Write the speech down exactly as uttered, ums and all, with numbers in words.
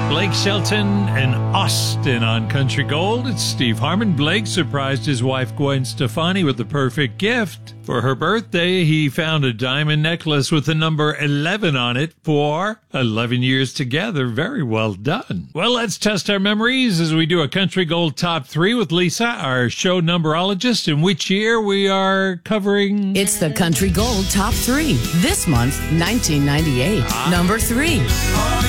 Blake Shelton and Austin on Country Gold. It's Steve Harmon. Blake surprised his wife Gwen Stefani with the perfect gift. For her birthday, he found a diamond necklace with the number eleven on it for eleven years together. Very well done. Well, let's test our memories as we do a Country Gold Top three with Lisa, our show numberologist. In which year we are covering? It's the Country Gold Top three. This month, nineteen ninety-eight. Ah. Number three.